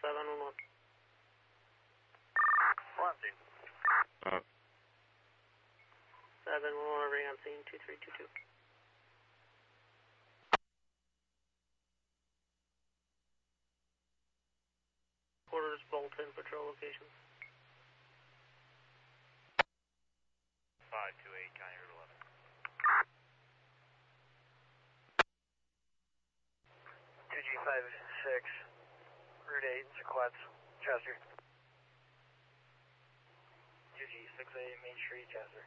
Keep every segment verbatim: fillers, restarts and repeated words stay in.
seven one one. Fronting. Uh, seven one one, ring on scene, two three two two. Quarters, Bolton, patrol locations. five two eight, County Route eleven. two G five six, Route eight, Sequats, Chester. two G six eight, Main Street, Chester.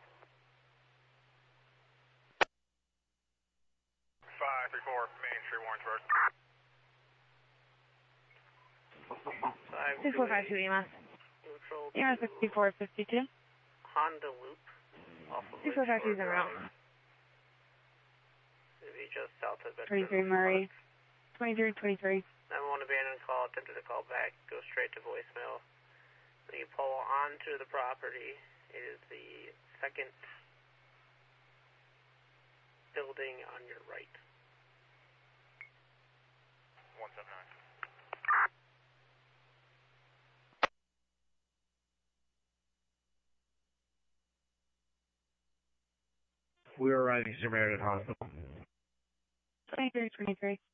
five three four, Main Street, Warrensburg. two four five two E M S. Neutral E M S sixty-four fifty-two. Honda Loop. Off of two four five two is en route. Maybe just south of Bedford. twenty-three Murray. twenty-three twenty-three. nine one one abandoned call, attempted to call back, go straight to voicemail. When you pull onto the property, it is the second building on your right. one seven nine. we're arriving Samaritan Hospital. twenty-three twenty-three.